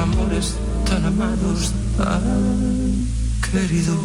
amores tan amados, tan queridos.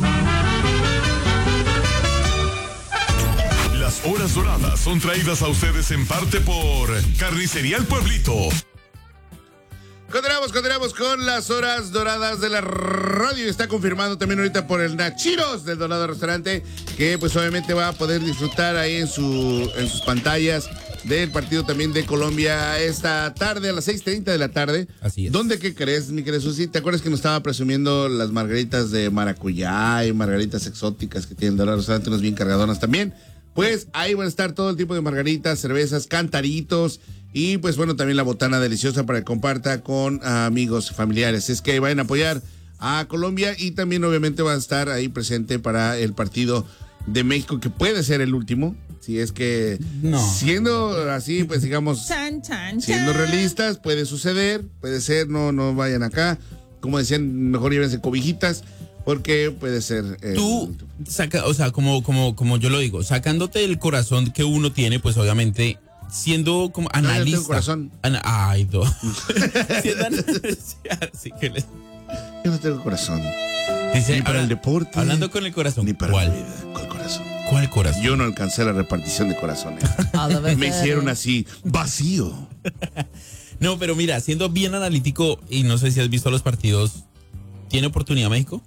Las horas doradas son traídas a ustedes en parte por Carnicería El Pueblito. Continuamos con las horas doradas de la radio. Está confirmado también ahorita por el Nachiros del Dorado Restaurante, que pues obviamente va a poder disfrutar ahí en sus pantallas del partido también de Colombia esta tarde a las 6:30 de la tarde. Así es. ¿Dónde qué crees, mi querido Susi? ¿Te acuerdas que nos estaba presumiendo las margaritas de maracuyá y margaritas exóticas que tiene el Dorado Restaurante, unas bien cargadonas también? Pues ahí van a estar todo el tipo de margaritas, cervezas, cantaritos y pues bueno, también la botana deliciosa para que comparta con amigos, familiares. Es que vayan a apoyar a Colombia y también obviamente va a estar ahí presente para el partido de México, que puede ser el último, si es que siendo así, pues digamos, siendo realistas, puede suceder, puede ser, no vayan acá, como decían, mejor llévense cobijitas. Porque puede ser. Tú o sea, como yo lo digo, sacándote el corazón que uno tiene, pues obviamente, siendo como analista. No, yo tengo corazón. Ay, no. Así que yo no tengo corazón. Dice, ni para el deporte. Hablando con el corazón. Ni para la vida. ¿Cuál corazón? ¿Cuál corazón? Yo no alcancé la repartición de corazones. Me hicieron así, vacío. No, pero mira, siendo bien analítico, y no sé si has visto los partidos, ¿tiene oportunidad México?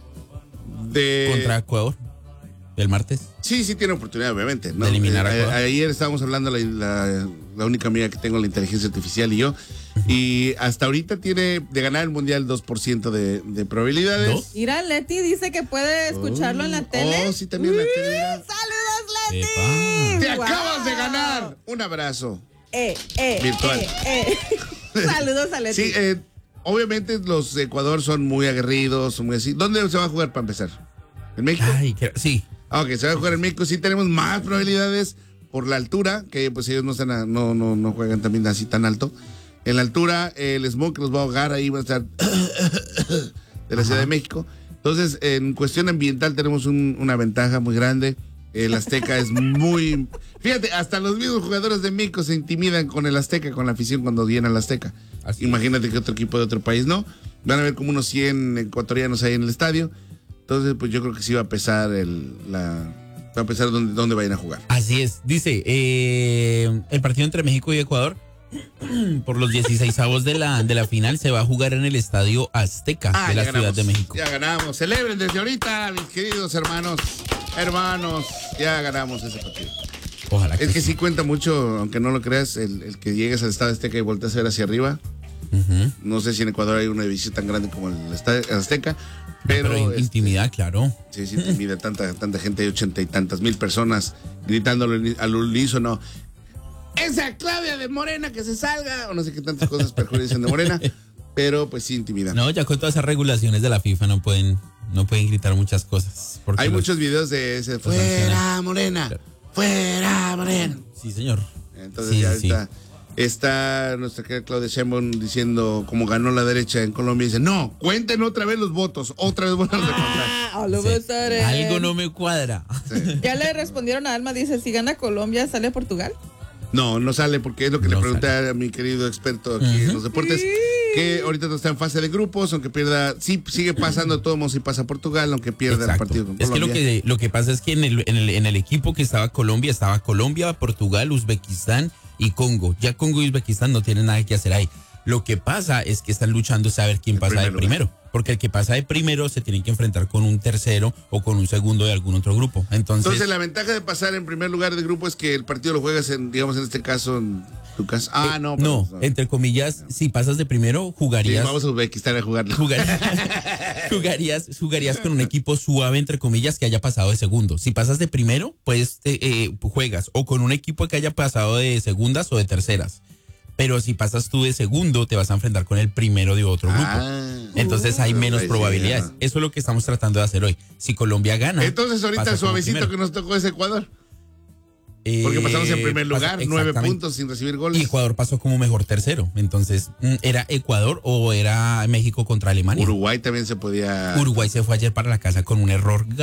Contra Ecuador, el martes. Sí, tiene oportunidad, obviamente, ¿no? De eliminar a Ecuador. Ayer estábamos hablando, la única amiga que tengo, la inteligencia artificial y yo, y hasta ahorita tiene de ganar el Mundial 2% de probabilidades. ¿Dos? Mira, Leti dice que puede escucharlo en la tele. Sí, también en la tele. ¡Saludos, Leti! ¡Te acabas de ganar! Un abrazo. Virtual. Saludos a Leti. Sí, obviamente los de Ecuador son muy aguerridos, son muy así. ¿Dónde se va a jugar para empezar? ¿En México? Sí. Ok, se va a jugar en México. Sí tenemos más probabilidades por la altura, que pues ellos no juegan también así tan alto. En la altura, el smog que los va a ahogar ahí va a estar de la Ciudad de México. Entonces, en cuestión ambiental tenemos una ventaja muy grande. El Azteca es muy... Fíjate, hasta los mismos jugadores de México se intimidan con el Azteca, con la afición cuando llena el Azteca. Así Imagínate que otro equipo de otro país no. Van a ver como unos 100 ecuatorianos ahí en el estadio. Entonces, pues yo creo que sí va a pesar va a pesar dónde vayan a jugar. Así es. Dice, el partido entre México y Ecuador, por los 16avos de la final, se va a jugar en el Estadio Azteca de la Ciudad de México. Ya ganamos. Celebren desde ahorita, mis queridos hermanos, ya ganamos ese partido. Ojalá que sí cuenta mucho, aunque no lo creas, el que llegues al Estadio Azteca y volteas a ver hacia arriba. No sé si en Ecuador hay un edificio tan grande como el Estadio Azteca, pero intimidad, claro. Sí, intimida tanta gente, hay 80 y tantas mil personas gritándole al unísono. Esa Claudia de Morena que se salga, o no sé qué tantas cosas perjuician de Morena, pero pues sí intimida. No, ya con todas esas regulaciones de la FIFA no pueden gritar muchas cosas. Hay muchos videos de ese fuera Morena, claro. Fuera Morena. Sí, señor. Entonces ya está nuestra querida Claudia Sheinbaum diciendo como ganó la derecha en Colombia, dice, no, cuenten otra vez los votos, otra vez vuelvan a contar. Algo no me cuadra. Sí. Ya le respondieron a Alma, dice, si gana Colombia, ¿sale Portugal? No sale porque es lo que le pregunté a mi querido experto aquí en los deportes, que ahorita no está en fase de grupos, aunque pierda, sí sigue pasando todo modo si pasa Portugal, aunque pierda el partido con Colombia. Es que lo que pasa es que en el equipo que estaba Colombia, Portugal, Uzbekistán y Congo. Ya Congo y Uzbekistán no tienen nada que hacer ahí. Lo que pasa es que están luchando a saber quién pasa de primero. Porque el que pasa de primero se tiene que enfrentar con un tercero o con un segundo de algún otro grupo. Entonces la ventaja de pasar en primer lugar de grupo es que el partido lo juegas digamos en este caso, en tu casa. No, entre comillas, si pasas de primero, jugarías. Sí, vamos a Uzbekistán a jugarlo. Jugarías con un equipo suave, entre comillas, que haya pasado de segundo. Si pasas de primero, pues juegas o con un equipo que haya pasado de segundas o de terceras. Pero si pasas tú de segundo, te vas a enfrentar con el primero de otro grupo. Entonces hay menos probabilidades. Eso es lo que estamos tratando de hacer hoy. Si Colombia gana... Entonces ahorita el suavecito que nos tocó es Ecuador. Porque pasamos en primer lugar, 9 puntos sin recibir goles. Y Ecuador pasó como mejor tercero. Entonces, ¿era Ecuador o era México contra Alemania? Uruguay también se podía... Uruguay se fue ayer para la casa con un error